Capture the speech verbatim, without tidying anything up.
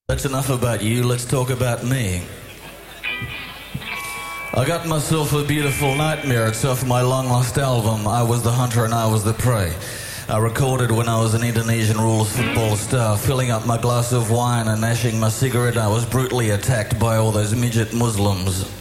That's enough about you, let's talk about me. I got myself a beautiful nightmare. It's off my long-lost album, I Was the Hunter and I Was the Prey. I recorded when I was an Indonesian rules football star, filling up my glass of wine and gnashing my cigarette. I was brutally attacked by all those midget Muslims.